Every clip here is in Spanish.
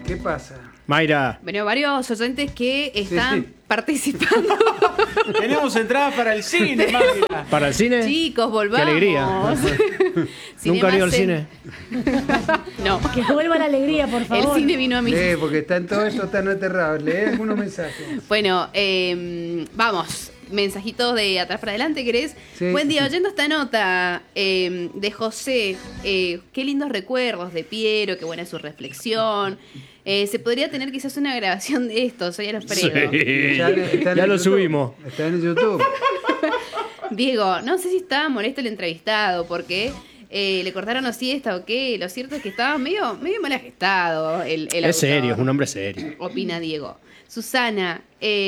¿Qué pasa? Mayra. Bueno, varios oyentes que están participando. Tenemos entradas para el cine, Mayra. ¿Para el cine? Chicos, volvamos. Qué alegría. ¿Nunca han ido al cine? No. Que vuelva la alegría, por favor. El cine vino a mí. Lee, porque están todo esto tan aterrado. Lee algunos mensajes. Bueno, vamos. Mensajitos de atrás para adelante, ¿querés? Sí. Buen día, oyendo esta nota de José. Qué lindos recuerdos de Piero, qué buena su reflexión. Se podría tener quizás una grabación de esto, soy Alfredo. Sí. Está en Ya lo YouTube. subimos. Está en YouTube. Diego, no sé si estaba molesto el entrevistado, porque le cortaron la siesta o qué. Lo cierto es que estaba medio mal gestado el Es autor. serio, es un hombre serio. Opina Diego. Susana,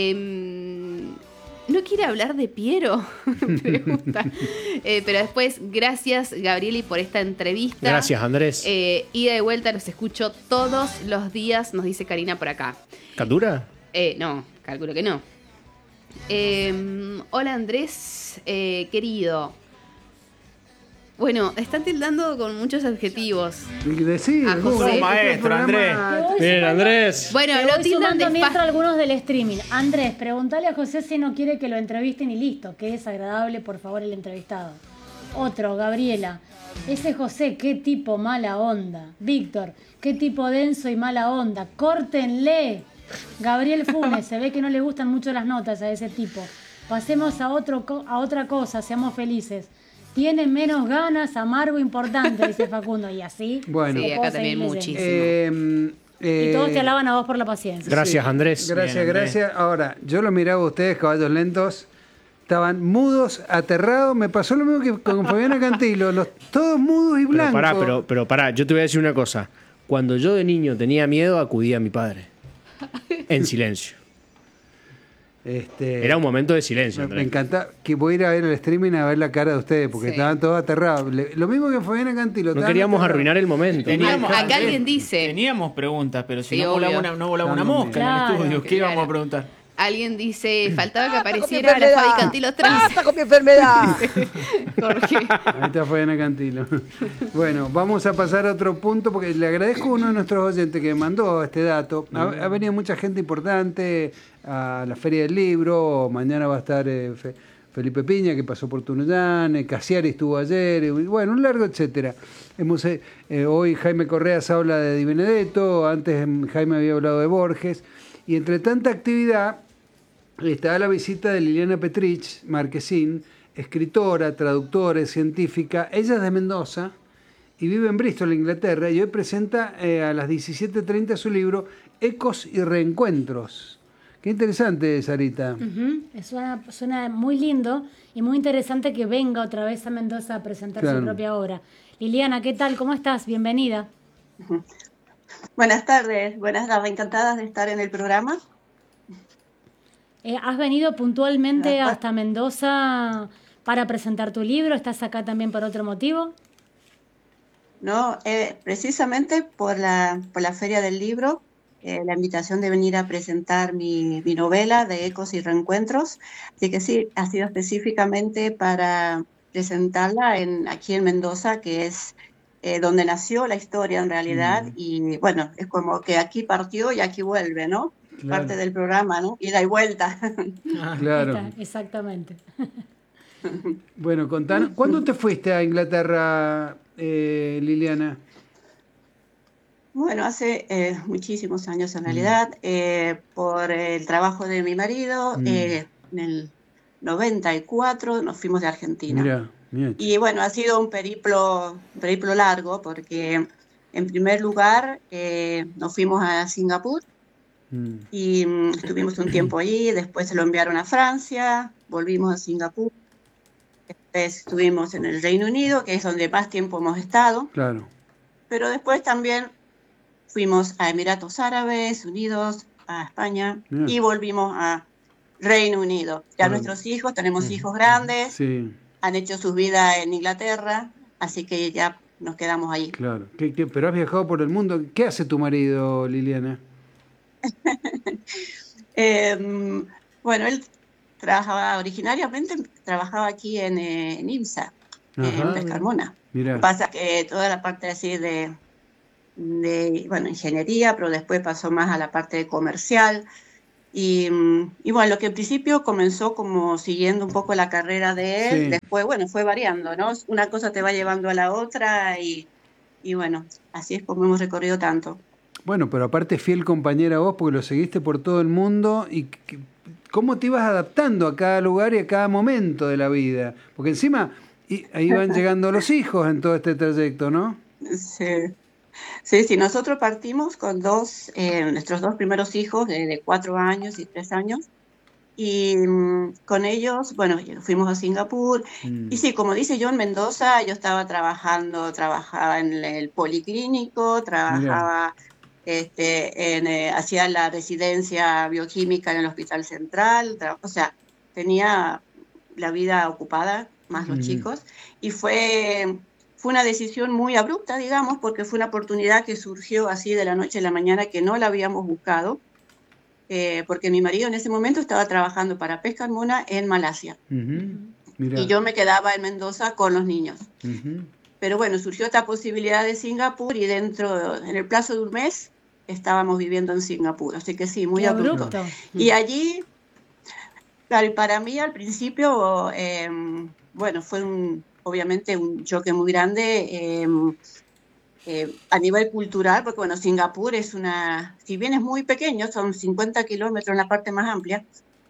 ¿no quiere hablar de Piero? Pregunta. Pero después, gracias Gabrieli por esta entrevista. Gracias, Andrés. Ida y vuelta, los escucho todos los días, nos dice Karina por acá. ¿Captura? No, calculo que no. Hola Andrés, querido. Bueno, están tildando con muchos adjetivos. Decí, A José. este Maestro, programa- Andrés. Bien, Andrés. Bueno, Te lo voy tildan sumando de mientras algunos del streaming. Andrés, preguntale a José si no quiere que lo entrevisten y listo. Que es agradable, por favor, el entrevistado. Otro, Gabriela. Ese José, qué tipo mala onda. Víctor, qué tipo denso y mala onda. Córtenle. Gabriel Funes, se ve que no le gustan mucho las notas a ese tipo. Pasemos a otra cosa, seamos felices. Tiene menos ganas, amargo, importante, dice Facundo. Y así. Bueno. Sí, lo acá puedo también seguir muchísimo. leyendo. Y todos te alaban a vos por la paciencia. Gracias, Andrés. Gracias, Bien, Andrés. gracias. Ahora, yo lo miraba a ustedes, caballos lentos. Estaban mudos, aterrados. Me pasó lo mismo que con Fabiana Cantilo. Todos mudos y blancos. Pero pará, yo te voy a decir una cosa. Cuando yo de niño tenía miedo, acudía a mi padre. En silencio. Era un momento de silencio, Me Andrés. encanta que voy a ir a ver el streaming a ver la cara de ustedes porque Sí. estaban todos aterrados. Lo mismo que Fabiana Cantilo. No estaban queríamos aterrados. arruinar el momento. Acá alguien dice. Teníamos preguntas, pero si Sí, no volaba obvio. una, Claro, mosca en claro. el estudio, ¿qué Claro. íbamos a preguntar? Alguien dice, faltaba que con mi apareciera la enfermedad. Fabi Cantilo 3. ¡Basta con mi enfermedad! Jorge. Ahí está Fabiana Cantilo. Bueno, vamos a pasar a otro punto porque le agradezco a uno de nuestros oyentes que mandó este dato. Ha venido mucha gente importante a la Feria del Libro. Mañana va a estar Felipe Piña, que pasó por Tunuyán. Casiari estuvo ayer. Bueno, un largo etcétera. Hoy Jaime Correas habla de Di Benedetto. Antes Jaime había hablado de Borges. Y entre tanta actividad está la visita de Liliana Petrich Marquesín, escritora, traductora, científica. Ella es de Mendoza y vive en Bristol, Inglaterra, y hoy presenta a las 17:30 su libro Ecos y Reencuentros. Qué interesante, Sarita. Suena muy lindo y muy interesante que venga otra vez a Mendoza a presentar Claro. su propia obra. Liliana, ¿qué tal? ¿Cómo estás? Bienvenida. Buenas tardes, encantadas de estar en el programa. ¿Has venido puntualmente Ajá. hasta Mendoza para presentar tu libro? ¿Estás acá también por otro motivo? No, precisamente por la Feria del Libro, la invitación de venir a presentar mi novela de Ecos y Reencuentros. Así que sí, ha sido específicamente para presentarla aquí en Mendoza, que es donde nació la historia en realidad. Y bueno, es como que aquí partió y aquí vuelve, ¿no? Claro. Parte del programa, ¿no? Ida y vuelta. Claro. Está, exactamente. Bueno, contanos, ¿cuándo te fuiste a Inglaterra, Liliana? Bueno, hace muchísimos años en realidad, por el trabajo de mi marido, en el 94 nos fuimos de Argentina. Mira. Y bueno, ha sido un periplo largo porque en primer lugar nos fuimos a Singapur y estuvimos un tiempo allí, después se lo enviaron a Francia, volvimos a Singapur, después estuvimos en el Reino Unido, que es donde más tiempo hemos estado, Claro. pero después también fuimos a Emiratos Árabes Unidos, a España, Bien. y volvimos a Reino Unido. Ya Bueno. nuestros hijos, tenemos hijos grandes, Sí, han hecho su vida en Inglaterra, así que ya nos quedamos ahí. claro. Pero has viajado por el mundo. ¿Qué hace tu marido, Liliana? Bueno, él originariamente trabajaba aquí en IMSA, Ajá. en Pescarmona. Mira. Pasa que toda la parte así bueno, ingeniería, pero después pasó más a la parte de comercial. Y bueno, lo que en principio comenzó como siguiendo un poco la carrera de él, Sí. después, bueno, fue variando, ¿no? Una cosa te va llevando a la otra y bueno, así es como hemos recorrido tanto. Bueno, pero aparte fiel compañera vos porque lo seguiste por todo el mundo y cómo te ibas adaptando a cada lugar y a cada momento de la vida. Porque encima ahí van llegando los hijos en todo este trayecto, ¿no? Sí. Sí, nosotros partimos con nuestros dos primeros hijos de 4 años y 3 años. Y con ellos, bueno, fuimos a Singapur. Y sí, como dice yo, en Mendoza yo estaba trabajaba en el policlínico, trabajaba, hacía la residencia bioquímica en el Hospital Central, o sea, tenía la vida ocupada, más los chicos, y fue una decisión muy abrupta, digamos, porque fue una oportunidad que surgió así de la noche a la mañana, que no la habíamos buscado. Porque mi marido en ese momento estaba trabajando para Pesca Mona en Malasia. Y yo me quedaba en Mendoza con los niños. Pero bueno, surgió esta posibilidad de Singapur y en el plazo de un mes estábamos viviendo en Singapur. Así que sí, muy abrupto. Y allí, para mí al principio, bueno, fue obviamente un choque muy grande. A nivel cultural, porque bueno, Singapur si bien es muy pequeño, son 50 kilómetros en la parte más amplia,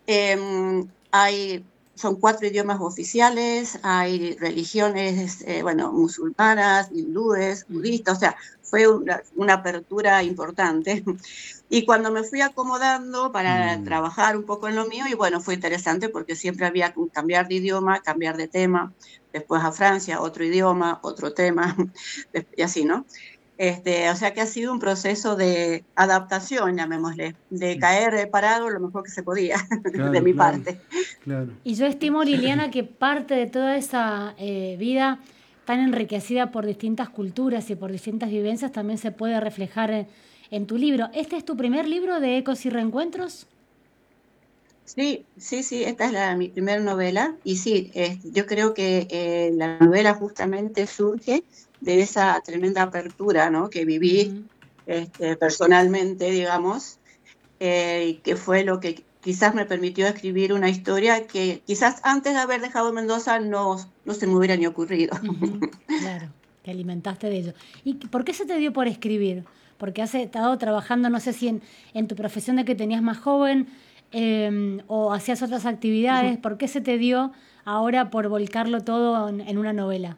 son 4 idiomas oficiales, hay religiones, bueno, musulmanas, hindúes, budistas, o sea, fue una apertura importante. Y cuando me fui acomodando para trabajar un poco en lo mío, y bueno, fue interesante porque siempre había que cambiar de idioma, cambiar de tema, después a Francia, otro idioma, otro tema, y así, ¿no? O sea que ha sido un proceso de adaptación, llamémosle, de caer parado lo mejor que se podía, Claro, de mi claro, parte. claro. Y yo estimo, Liliana, que parte de toda esa vida tan enriquecida por distintas culturas y por distintas vivencias también se puede reflejar en tu libro. ¿Este es tu primer libro de Ecos y Reencuentros? Sí, esta es mi primera novela y sí, yo creo que la novela justamente surge de esa tremenda apertura, ¿no? Que viví personalmente, digamos, que fue lo que quizás me permitió escribir una historia que quizás antes de haber dejado Mendoza no se me hubiera ni ocurrido. Claro, te alimentaste de ello. ¿Y por qué se te dio por escribir? Porque has estado trabajando, no sé si en tu profesión de que tenías más joven o hacías otras actividades. ¿Por qué se te dio ahora por volcarlo todo en una novela?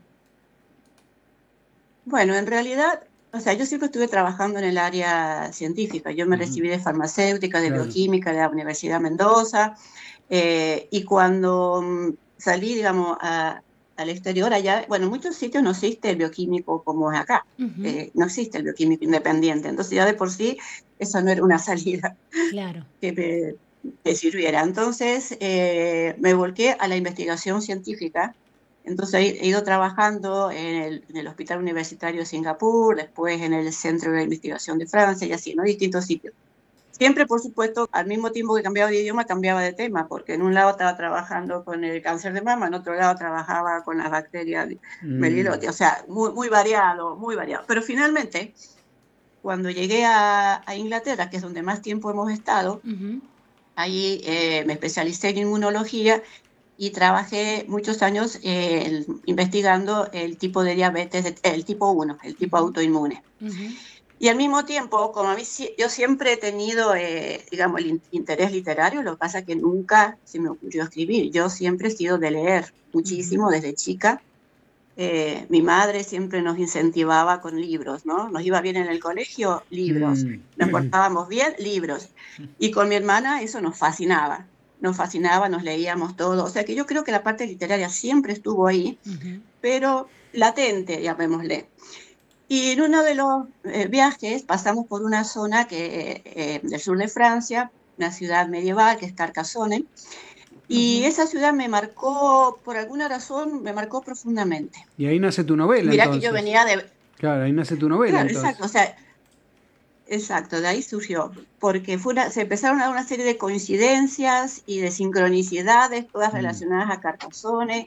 Bueno, en realidad, o sea, yo siempre estuve trabajando en el área científica. Yo me recibí de farmacéutica, de bioquímica de la Universidad de Mendoza, y cuando salí, digamos, al exterior, allá, bueno, en muchos sitios no existe el bioquímico como es acá, no existe el bioquímico independiente, entonces ya de por sí esa no era una salida que me sirviera. Entonces me volqué a la investigación científica. Entonces he ido trabajando en el Hospital Universitario de Singapur, después en el Centro de Investigación de Francia y así, ¿no? Distintos sitios. Siempre, por supuesto, al mismo tiempo que cambiaba de idioma, cambiaba de tema, porque en un lado estaba trabajando con el cáncer de mama, en otro lado trabajaba con las bacterias Melilotia, o sea, muy variado, muy variado. Pero finalmente, cuando llegué a Inglaterra, que es donde más tiempo hemos estado, ahí me especialicé en inmunología y trabajé muchos años investigando el tipo de diabetes, el tipo 1, el tipo autoinmune. Y al mismo tiempo, como a mí, yo siempre he tenido, digamos, el interés literario, lo que pasa es que nunca se me ocurrió escribir. Yo siempre he sido de leer muchísimo desde chica. Mi madre siempre nos incentivaba con libros, ¿no? Nos iba bien en el colegio, libros. Nos portábamos bien, libros. Y con mi hermana eso nos fascinaba, nos leíamos todo. O sea que yo creo que la parte literaria siempre estuvo ahí, pero latente, llamémosle. Y en uno de los viajes pasamos por una zona del sur de Francia, una ciudad medieval que es Carcassonne, y esa ciudad me marcó, por alguna razón, me marcó profundamente. Y ahí nace tu novela, Mirá entonces. que yo venía de... Claro, ahí nace tu novela, Claro, entonces. exacto, o sea, exacto, de ahí surgió, porque se empezaron a dar una serie de coincidencias y de sincronicidades, todas relacionadas a Carcassonne.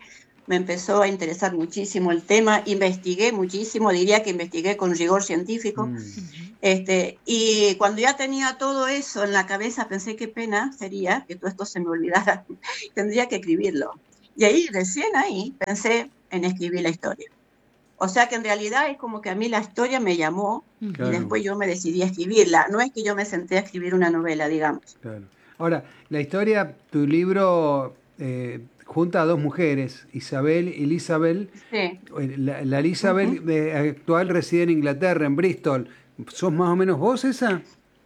me empezó a interesar muchísimo el tema, investigué muchísimo, diría que investigué con rigor científico. Y cuando ya tenía todo eso en la cabeza, pensé qué pena sería que todo esto se me olvidara, tendría que escribirlo. Y ahí, recién ahí, pensé en escribir la historia. O sea que en realidad es como que a mí la historia me llamó Claro. y después yo me decidí a escribirla. No es que yo me senté a escribir una novela, digamos. Claro. Ahora, la historia, tu libro junta a dos mujeres, Isabel y Elizabeth. Sí. La Elizabeth actual reside en Inglaterra, en Bristol. ¿Sos más o menos vos esa?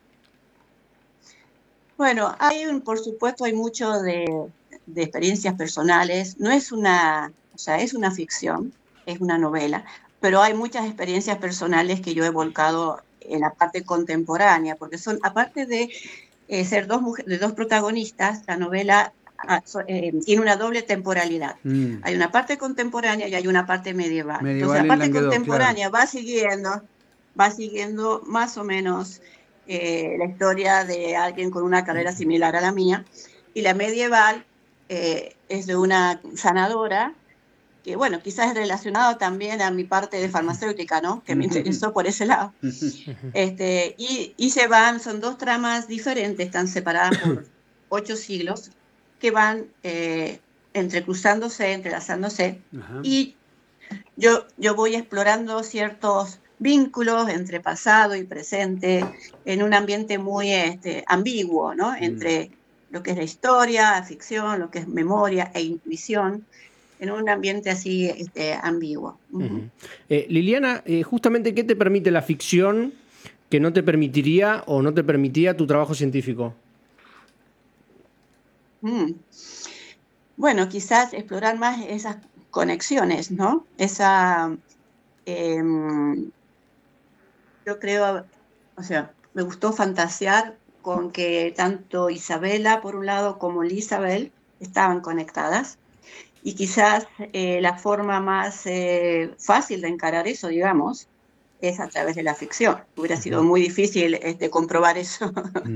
Bueno, por supuesto, hay mucho de experiencias personales. No es es una ficción, es una novela, pero hay muchas experiencias personales que yo he volcado en la parte contemporánea, porque son, aparte de ser dos protagonistas, la novela tiene una doble temporalidad. Hay una parte contemporánea y hay una parte medieval. Entonces, la parte contemporánea va siguiendo más o menos la historia de alguien con una carrera similar a la mía, y la medieval es de una sanadora que, bueno, quizás es relacionado también a mi parte de farmacéutica, ¿no? Que me interesó por ese lado. Y son dos tramas diferentes, están separadas por 8 siglos, que van entrecruzándose, entrelazándose, y yo voy explorando ciertos vínculos entre pasado y presente en un ambiente muy ambiguo, ¿no? Entre lo que es la historia, la ficción, lo que es memoria e intuición, en un ambiente así ambiguo. Liliana, justamente, ¿qué te permite la ficción que no te permitiría o no te permitía tu trabajo científico? Bueno, quizás explorar más esas conexiones, ¿no? Yo creo, o sea, me gustó fantasear con que tanto Isabela, por un lado, como Elizabeth estaban conectadas. Y quizás la forma más fácil de encarar eso, digamos, es a través de la ficción. Hubiera sido muy difícil comprobar eso.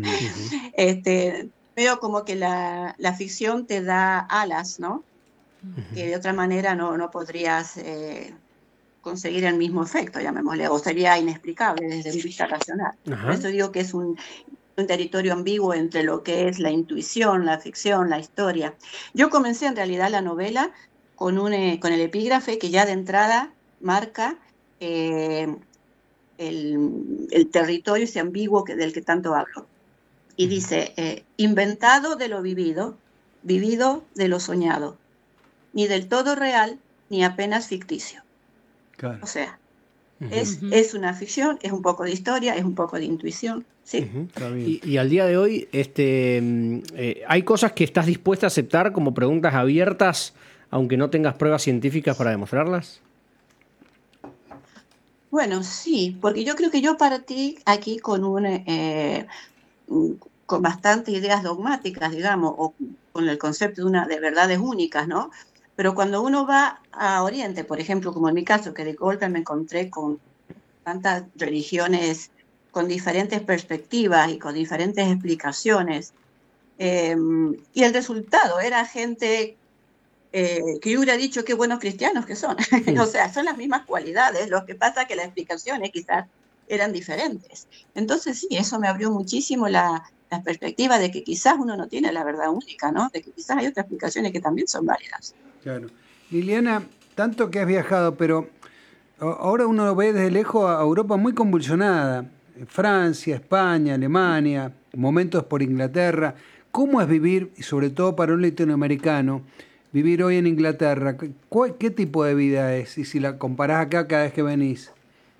Veo como que la ficción te da alas, ¿no? Que de otra manera no podrías conseguir el mismo efecto, llamémosle, o sería inexplicable desde mi vista racional. Por eso digo que es un territorio ambiguo entre lo que es la intuición, la ficción, la historia. Yo comencé en realidad la novela con el epígrafe que ya de entrada marca el territorio ese ambiguo del que tanto hablo. Y dice, inventado de lo vivido, vivido de lo soñado, ni del todo real, ni apenas ficticio. Claro. O sea, es una ficción, es un poco de historia, es un poco de intuición. Sí. Está bien. Y al día de hoy, ¿hay cosas que estás dispuesta a aceptar como preguntas abiertas, aunque no tengas pruebas científicas para demostrarlas? Bueno, sí, porque yo creo que yo partí aquí con con bastantes ideas dogmáticas, digamos, o con el concepto de verdades únicas, ¿no? Pero cuando uno va a Oriente, por ejemplo, como en mi caso, que de golpe me encontré con tantas religiones con diferentes perspectivas y con diferentes explicaciones, y el resultado era gente que yo hubiera dicho qué buenos cristianos que son. O sea, son las mismas cualidades, lo que pasa es que las explicaciones quizás eran diferentes. Entonces sí, eso me abrió muchísimo la perspectiva de que quizás uno no tiene la verdad única, ¿no? De que quizás hay otras explicaciones que también son válidas. Claro. Liliana, tanto que has viajado, pero ahora uno lo ve desde lejos a Europa muy convulsionada. Francia, España, Alemania, momentos por Inglaterra. ¿Cómo es vivir, y sobre todo para un latinoamericano, vivir hoy en Inglaterra? ¿Qué tipo de vida es? Y si la comparás acá cada vez que venís.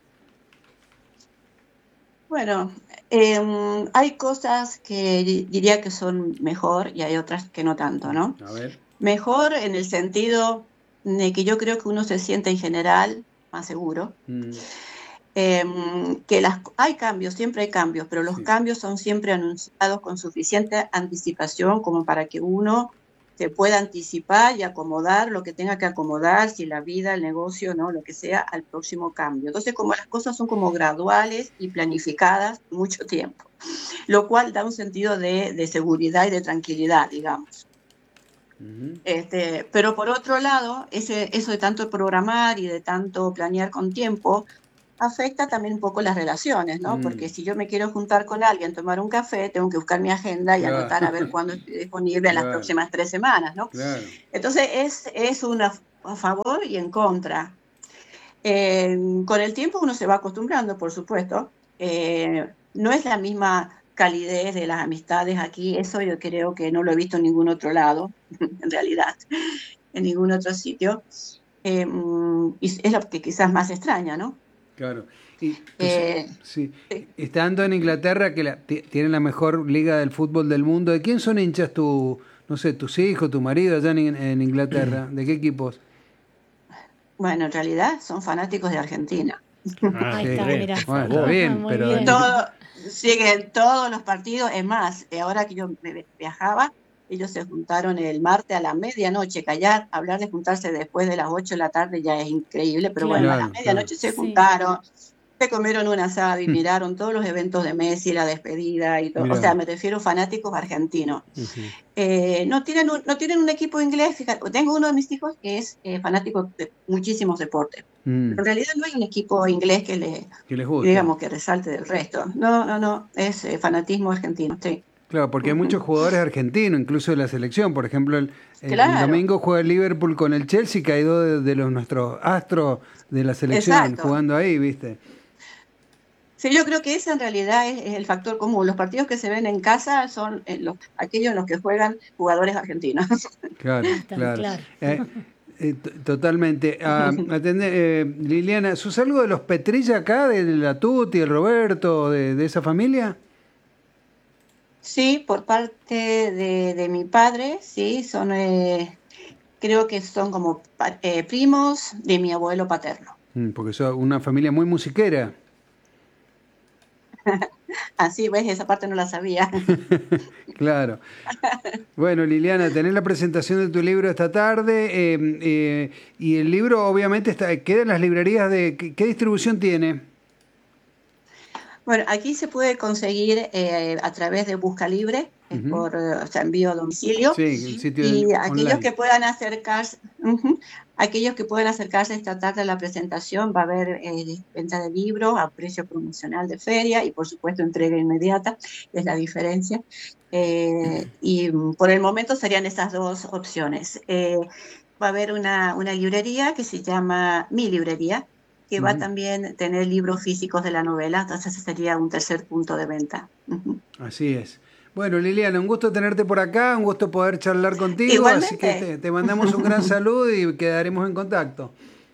Bueno, hay cosas que diría que son mejor y hay otras que no tanto, ¿no? A ver. Mejor en el sentido de que yo creo que uno se siente en general más seguro. Que hay cambios, siempre hay cambios, pero los cambios son siempre anunciados con suficiente anticipación como para que uno se pueda anticipar y acomodar lo que tenga que acomodar, si la vida, el negocio, no, lo que sea, al próximo cambio. Entonces, como las cosas son como graduales y planificadas mucho tiempo, lo cual da un sentido de seguridad y de tranquilidad, digamos. Pero por otro lado, eso de tanto programar y de tanto planear con tiempo, afecta también un poco las relaciones, ¿no? Porque si yo me quiero juntar con alguien, tomar un café, tengo que buscar mi agenda y Claro. anotar a ver cuándo estoy disponible en las Claro. próximas 3 semanas, ¿no? Claro. Entonces es a favor y en contra. Con el tiempo uno se va acostumbrando, por supuesto. No es la misma calidez de las amistades aquí, eso yo creo que no lo he visto en ningún otro lado, en realidad, en ningún otro sitio. Y es lo que quizás más extraña, ¿no? Claro. Y, Eh, sí. Estando en Inglaterra, que tienen la mejor liga del fútbol del mundo, ¿de quién son hinchas no sé, tus hijos, tu marido allá en Inglaterra? ¿De qué equipos? bueno, en realidad son fanáticos de Argentina. Ahí está, bien, mira. por Bueno, favor. está bien, Muy pero bien. Siguen todos los partidos. Es más, ahora que yo viajaba, ellos se juntaron el martes a la medianoche, que allá hablar de juntarse después de las 8 de la tarde ya es increíble, pero bueno, a la Claro, medianoche se Sí. juntaron, se comieron un asado y miraron todos los eventos de Messi, la despedida y todo. Mirá. O sea, me refiero a fanáticos argentinos. Ujú. No tienen un equipo inglés. Fíjate, tengo uno de mis hijos que es fanático de muchísimos deportes. Mm, Pero en realidad no hay un equipo inglés que que les guste. digamos, que resalte del resto. No, es fanatismo argentino, sí. Claro, porque hay muchos jugadores argentinos, incluso de la selección. Por ejemplo, el Claro. domingo juega el Liverpool con el Chelsea, que hay dos de nuestros astros de la selección Exacto. jugando ahí, ¿viste? Sí, yo creo que ese en realidad es el factor común. Los partidos que se ven en casa son aquellos en los que juegan jugadores argentinos. Claro, Está claro. claro. Totalmente. Liliana, ¿sos algo de los Petrilla acá, de la Tuti, el Roberto, de esa familia? Sí, por parte de mi padre, sí, son, creo que son como primos de mi abuelo paterno. Porque sos una familia muy musiquera. Así, ¿ves? Esa parte no la sabía. Claro. Bueno, Liliana, tenés la presentación de tu libro esta tarde y el libro obviamente queda en las librerías ¿Qué distribución tiene? Bueno, aquí se puede conseguir a través de Busca Libre, por o sea, envío a domicilio. Sí, el sitio Y aquellos online. que puedan acercarse, aquellos que puedan acercarse esta tarde a la presentación, va a haber venta de libros a precio promocional de feria y por supuesto entrega inmediata, es la diferencia. Y por el momento serían esas dos opciones. Va a haber una librería que se llama Mi Librería, que va a también tener libros físicos de la novela, entonces ese sería un tercer punto de venta. Así es. Bueno, Liliana, un gusto tenerte por acá, un gusto poder charlar contigo, Igualmente. así que te mandamos un gran saludo y quedaremos en contacto.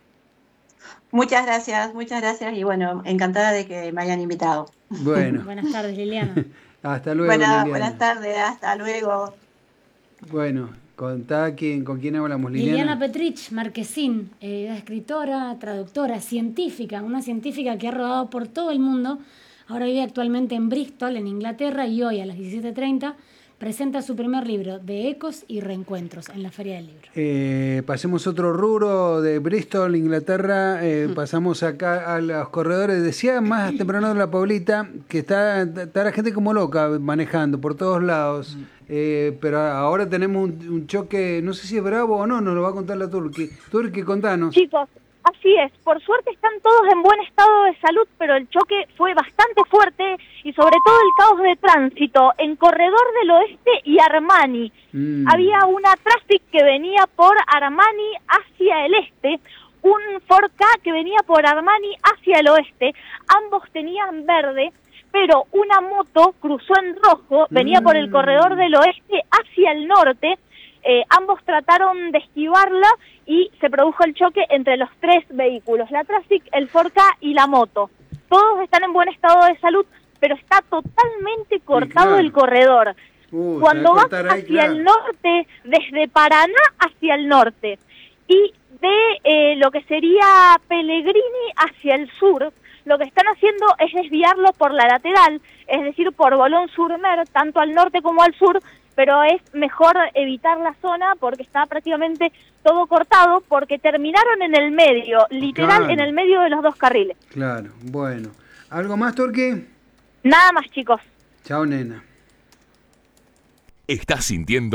Muchas gracias y bueno, encantada de que me hayan invitado. Bueno, Buenas tardes, Liliana. hasta luego, Liliana. Buenas tardes, hasta luego. Bueno, contá con quién hablamos, Liliana Liliana. Petrich Marquesín, es escritora, traductora, científica, una científica que ha rodado por todo el mundo. Ahora vive actualmente en Bristol, en Inglaterra, y hoy a las 17:30 presenta su primer libro, De Ecos y Reencuentros, en la Feria del Libro. Pasemos otro rubro de Bristol, Inglaterra. Pasamos acá a los corredores. Decía más temprano la Paulita que está la gente como loca manejando por todos lados. Pero ahora tenemos un choque, no sé si es bravo o no, nos lo va a contar la Turqui. Turqui, contanos. Chicos, así es. Por suerte están todos en buen estado de salud, pero el choque fue bastante fuerte y sobre todo el caos de tránsito en Corredor del Oeste y Armani. Había una Traffic que venía por Armani hacia el este, un Ford Ka que venía por Armani hacia el oeste. Ambos tenían verde, pero una moto cruzó en rojo, venía por el Corredor del Oeste hacia el norte. Ambos trataron de esquivarla y se produjo el choque entre los tres vehículos, la Traffic, el Ford Ka y la moto. Todos están en buen estado de salud, pero está totalmente cortado claro. el corredor. Cuando se va a vas cortar ahí, hacia claro. el norte, desde Paraná hacia el norte, y de lo que sería Pellegrini hacia el sur, lo que están haciendo es desviarlo por la lateral, es decir, por Boulogne-sur-Mer, tanto al norte como al sur, pero es mejor evitar la zona porque está prácticamente todo cortado, porque terminaron en el medio, literal, Claro. en el medio de los dos carriles. Claro, bueno. ¿Algo más, Turqui? Nada más, chicos. Chao, nena. Estás sintiendo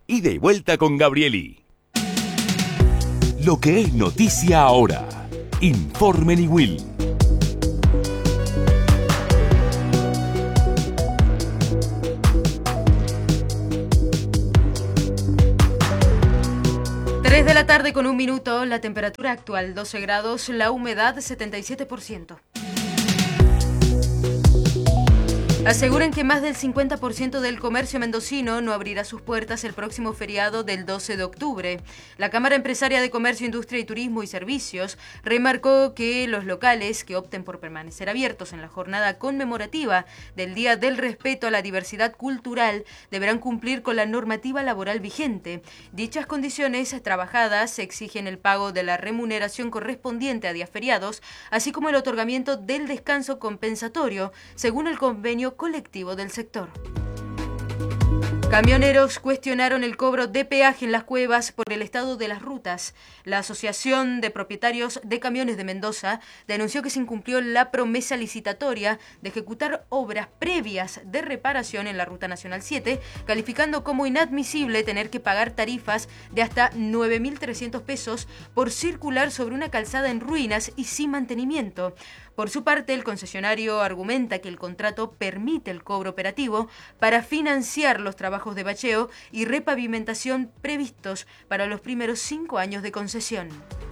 Ida y vuelta con Gabrieli. Lo que es noticia ahora. Informe Niwil. De la tarde con 1 minuto, la temperatura actual 12 grados, la humedad 77%. Aseguran que más del 50% del comercio mendocino no abrirá sus puertas el próximo feriado del 12 de octubre. La Cámara Empresaria de Comercio, Industria y Turismo y Servicios remarcó que los locales que opten por permanecer abiertos en la jornada conmemorativa del Día del Respeto a la Diversidad Cultural deberán cumplir con la normativa laboral vigente. Dichas condiciones trabajadas exigen el pago de la remuneración correspondiente a días feriados, así como el otorgamiento del descanso compensatorio, según el convenio colectivo del sector. Camioneros cuestionaron el cobro de peaje en las cuevas por el estado de las rutas. La Asociación de Propietarios de Camiones de Mendoza denunció que se incumplió la promesa licitatoria de ejecutar obras previas de reparación en la Ruta Nacional 7, calificando como inadmisible tener que pagar tarifas de hasta 9.300 pesos por circular sobre una calzada en ruinas y sin mantenimiento. Por su parte, el concesionario argumenta que el contrato permite el cobro operativo para financiar los trabajos de bacheo y repavimentación previstos para los primeros 5 años de concesión.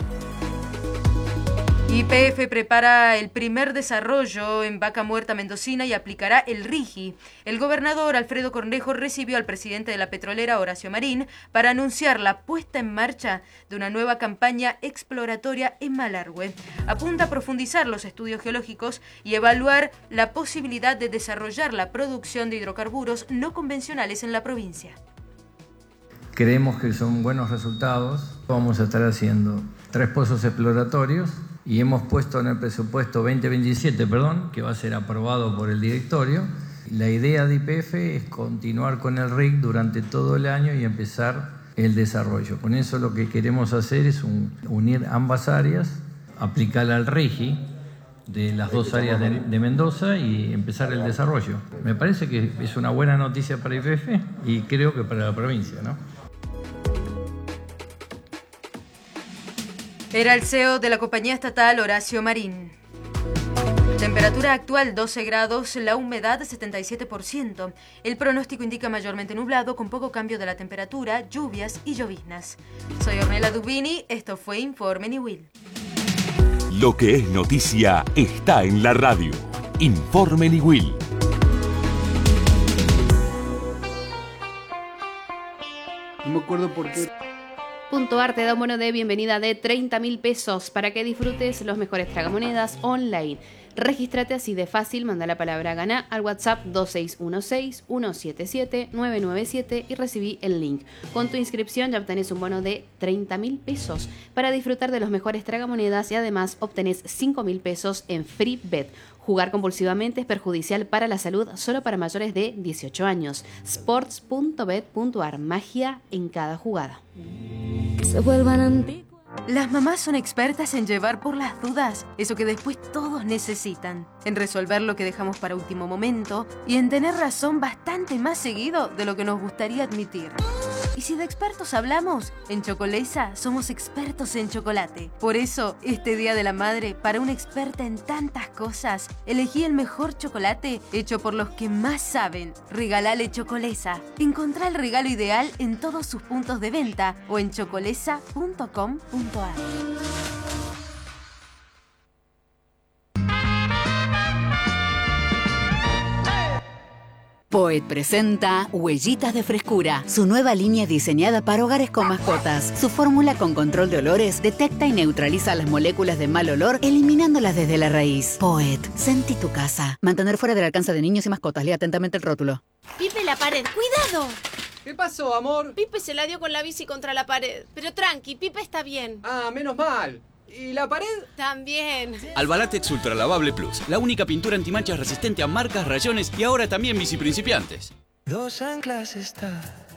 YPF prepara el primer desarrollo en Vaca Muerta mendocina y aplicará el RIGI. El gobernador Alfredo Cornejo recibió al presidente de la petrolera, Horacio Marín, para anunciar la puesta en marcha de una nueva campaña exploratoria en Malargüe. Apunta a profundizar los estudios geológicos y evaluar la posibilidad de desarrollar la producción de hidrocarburos no convencionales en la provincia. Creemos que son buenos resultados. Vamos a estar haciendo 3 pozos exploratorios y hemos puesto en el presupuesto 2027, que va a ser aprobado por el directorio. La idea de YPF es continuar con el RIG durante todo el año y empezar el desarrollo. Con eso lo que queremos hacer es unir ambas áreas, aplicar al RIGI de las 2 áreas de Mendoza y empezar el desarrollo. Me parece que es una buena noticia para YPF y creo que para la provincia, ¿no? Era el CEO de la compañía estatal, Horacio Marín. Temperatura actual 12 grados, la humedad 77%. El pronóstico indica mayormente nublado con poco cambio de la temperatura, lluvias y lloviznas. Soy Ornella Dubini, esto fue Informe Niwil. Lo que es noticia está en la radio. Informe Niwil. No me acuerdo por qué. Puntuar te da un bono de bienvenida de 30.000 pesos para que disfrutes los mejores tragamonedas online. Regístrate así de fácil, manda la palabra GANA al WhatsApp 2616-177-997 y recibí el link. Con tu inscripción ya obtenés un bono de 30.000 pesos para disfrutar de los mejores tragamonedas y además obtenés 5.000 pesos en Free Bet. Jugar compulsivamente es perjudicial para la salud, solo para mayores de 18 años. Sports.bet.ar, magia en cada jugada. Se vuelvan antiguas. Las mamás son expertas en llevar por las dudas eso que después todos necesitan, en resolver lo que dejamos para último momento y en tener razón bastante más seguido de lo que nos gustaría admitir. Y si de expertos hablamos, en Chocolesa somos expertos en chocolate. Por eso, este Día de la Madre, para una experta en tantas cosas, elegí el mejor chocolate hecho por los que más saben. Regalale Chocolesa. Encontrá el regalo ideal en todos sus puntos de venta o en chocolesa.com.ar. Poet presenta Huellitas de Frescura, su nueva línea diseñada para hogares con mascotas. Su fórmula con control de olores detecta y neutraliza las moléculas de mal olor, eliminándolas desde la raíz. Poet, sentí tu casa. Mantener fuera del alcance de niños y mascotas. Lea atentamente el rótulo. Pipe, la pared. ¡Cuidado! ¿Qué pasó, amor? Pipe se la dio con la bici contra la pared. Pero tranqui, Pipe está bien. Ah, menos mal. ¿Y la pared? También. Albalatex Ultra Lavable Plus, la única pintura antimanchas resistente a marcas, rayones y ahora también biciprincipiantes. 2 anclas está